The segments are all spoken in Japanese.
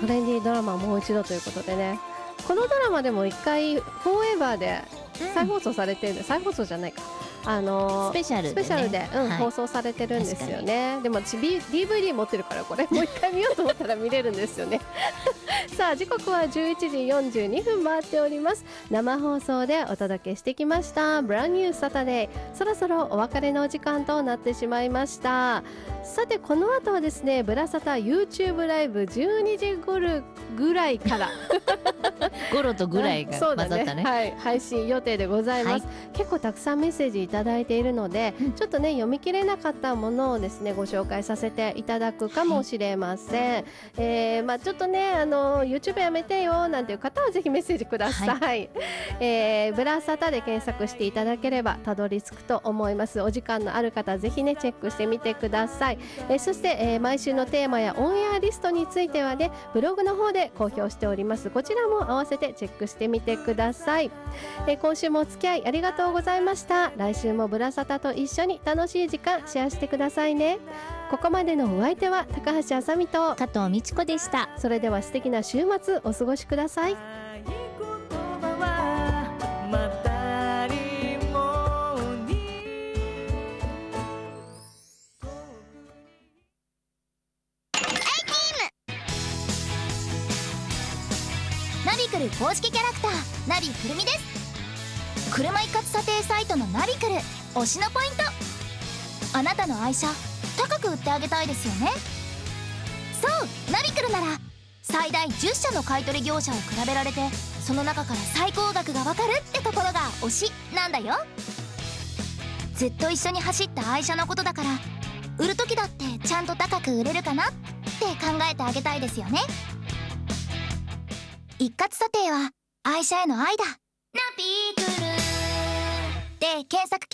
トレンディードラマもう一度ということでね、このドラマでも一回フォーエバーで再放送されてる、再放送じゃないか、 スペシャルで、 はい、放送されてるんですよね。でも私 DVD 持ってるからこれもう一回見ようと思ったら見れるんですよねさあ時刻は11時42分回っております。生放送でお届けしてきましたブランニューサタデー、そろそろお別れのお時間となってしまいました。さてこの後はですね、ブラサタ YouTube ライブ12時ぐらいからゴロとぐらいが混ざったね、 はい、配信予定でございます、結構たくさんメッセージいただいているので、ちょっとね読み切れなかったものをですねご紹介させていただくかもしれません、ちょっとねYouTube やめてよなんていう方はぜひメッセージください、ブラサタで検索していただければたどり着くと思います。お時間のある方ぜひねチェックしてみてください。そして、毎週のテーマやオンエアリストについてはねブログの方で公表しております。こちらも合わせてチェックしてみてください。今週もお付き合いありがとうございました。来週もブラサタと一緒に楽しい時間シェアしてくださいね。ここまでのお相手は高橋あさみと加藤美智子でした。 それでは素敵な週末お過ごしください。 ナビクル公式キャラクターナビくるみです。車一括査定サイトのナビクル推しのポイント、あなたの愛車高く売ってあげたいですよね。そうナビクルなら最大10社の買取業者を比べられて、その中から最高額がわかるってところが推しなんだよ。ずっと一緒に走った愛車のことだから、売る時だってちゃんと高く売れるかなって考えてあげたいですよね。一括査定は愛車への愛だ。ナビクルで検索。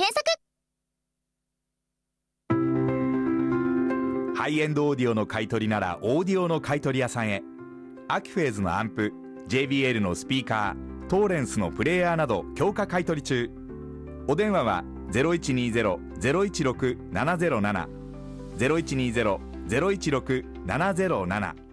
ハイエンドオーディオの買い取りならオーディオの買い取り屋さんへ。アキフェーズのアンプ、 JBL のスピーカー、トーレンスのプレイヤーなど強化買い取り中。お電話は 0120-016-707 0120-016-707